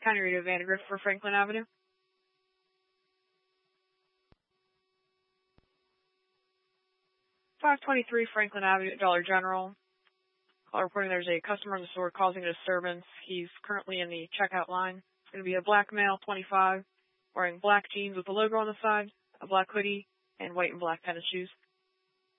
County Radio Vandergrift for Franklin Avenue. .523 Franklin Avenue, Dollar General. Call reporting there's a customer in the store causing a disturbance. He's currently in the checkout line. It's going to be a black male, 25, wearing black jeans with a logo on the side, a black hoodie, and white and black tennis shoes.